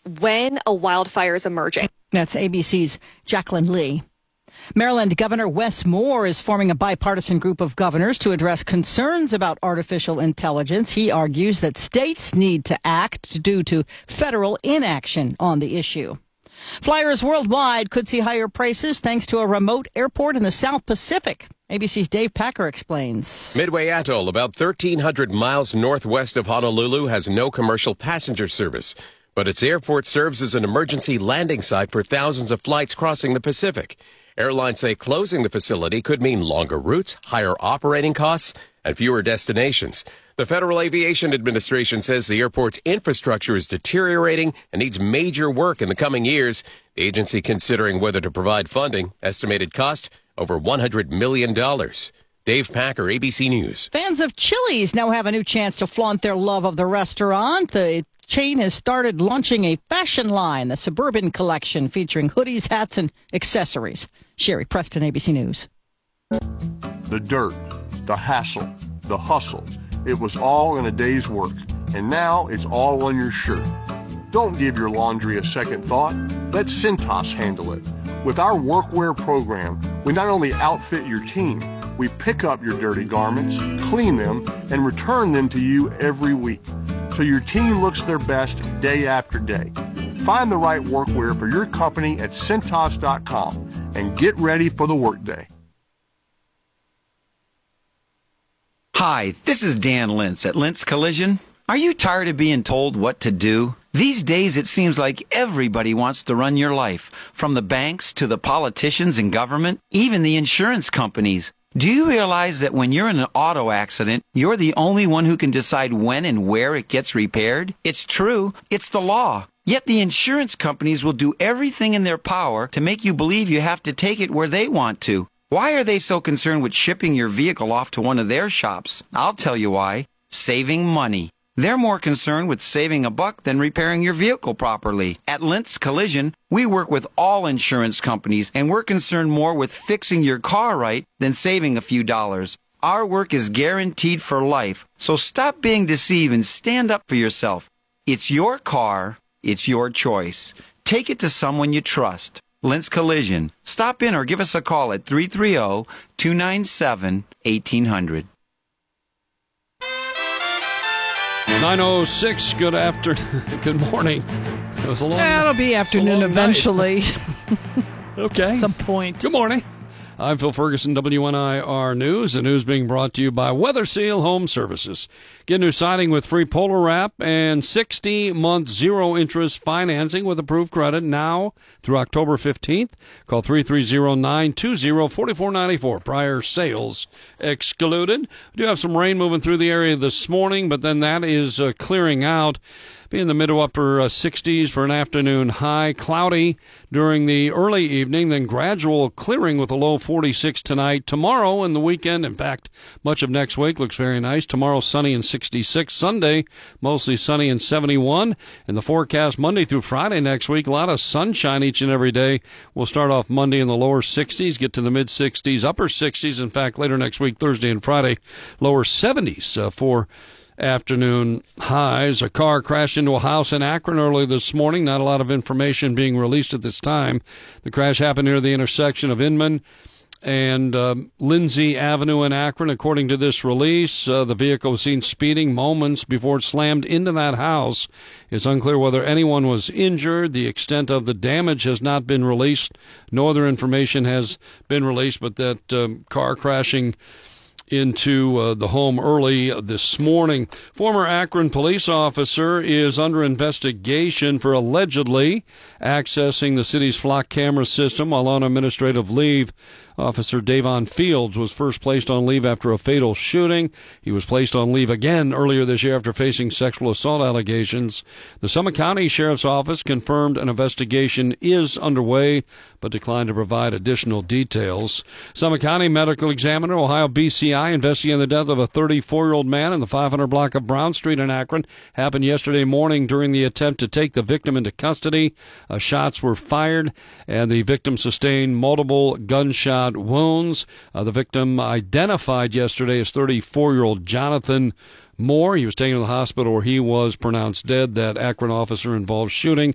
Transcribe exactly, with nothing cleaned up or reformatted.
when a wildfire is emerging. That's A B C's Jacqueline Lee. Maryland Governor Wes Moore is forming a bipartisan group of governors to address concerns about artificial intelligence. He argues that states need to act due to federal inaction on the issue. Flyers worldwide could see higher prices thanks to a remote airport in the South Pacific. A B C's Dave Packer explains. Midway Atoll, about thirteen hundred miles northwest of Honolulu, has no commercial passenger service, but its airport serves as an emergency landing site for thousands of flights crossing the Pacific. Airlines say closing the facility could mean longer routes, higher operating costs, and fewer destinations. The Federal Aviation Administration says the airport's infrastructure is deteriorating and needs major work in the coming years. The agency considering whether to provide funding. Estimated cost, over one hundred million dollars. Dave Packer, A B C News. Fans of Chili's now have a new chance to flaunt their love of the restaurant. The chain has started launching a fashion line, the Suburban Collection, featuring hoodies, hats, and accessories. Sherry Preston, A B C News. The dirt, the hassle, the hustle. It was all in a day's work, and now it's all on your shirt. Don't give your laundry a second thought. Let Cintas handle it. With our workwear program, we not only outfit your team, we pick up your dirty garments, clean them, and return them to you every week, so your team looks their best day after day. Find the right workwear for your company at Cintas dot com and get ready for the workday. Hi, this is Dan Lintz at Lintz Collision. Are you tired of being told what to do? These days it seems like everybody wants to run your life, from the banks to the politicians and government, even the insurance companies. Do you realize that when you're in an auto accident, you're the only one who can decide when and where it gets repaired? It's true. It's the law. Yet the insurance companies will do everything in their power to make you believe you have to take it where they want to. Why are they so concerned with shipping your vehicle off to one of their shops? I'll tell you why. Saving money. They're more concerned with saving a buck than repairing your vehicle properly. At Lintz Collision, we work with all insurance companies, and we're concerned more with fixing your car right than saving a few dollars. Our work is guaranteed for life, so stop being deceived and stand up for yourself. It's your car. It's your choice. Take it to someone you trust. Lintz Collision. Stop in or give us a call at three three zero, two nine seven, one eight zero zero. nine oh six, good afternoon, good morning. It was a long yeah, it'll be afternoon eventually. Okay. At some point. Good morning. I'm Phil Ferguson, W N I R News. The news being brought to you by Weather Seal Home Services. Get new siding with free Polar Wrap and sixty-month zero-interest financing with approved credit now through October fifteenth. Call three three zero, nine two zero, four four nine four. Prior sales excluded. We do have some rain moving through the area this morning, but then that is uh, clearing out. Be in the mid to upper uh, sixties for an afternoon high. Cloudy during the early evening, then gradual clearing with a low forty-six tonight. Tomorrow and the weekend, in fact, much of next week looks very nice. Tomorrow sunny and sixty-six. Sunday, mostly sunny and seventy-one. And the forecast Monday through Friday next week, a lot of sunshine each and every day. We'll start off Monday in the lower sixties, get to the mid sixties, upper sixties. In fact, later next week, Thursday and Friday, lower seventies uh, for afternoon highs. A car crashed into a house in Akron early this morning. Not a lot of information being released at this time. The crash happened near the intersection of Inman and uh, Lindsay Avenue in Akron. According to this release, uh, the vehicle was seen speeding moments before it slammed into that house. It's unclear whether anyone was injured. The extent of the damage has not been released. No other information has been released, but that um, car crashing into uh, the home early this morning. Former Akron police officer is under investigation for allegedly accessing the city's flock camera system while on administrative leave. Officer Davon Fields was first placed on leave after a fatal shooting. He was placed on leave again earlier this year after facing sexual assault allegations. The Summit County Sheriff's Office confirmed an investigation is underway, but declined to provide additional details. Summit County Medical Examiner, Ohio B C I, investigating the death of a thirty-four-year-old man in the five hundred block of Brown Street in Akron. Happened yesterday morning during the attempt to take the victim into custody. Uh, shots were fired, and the victim sustained multiple gunshot wounds. Uh, the victim identified yesterday as thirty-four-year-old Jonathan Moore. He was taken to the hospital where he was pronounced dead. That Akron officer involved shooting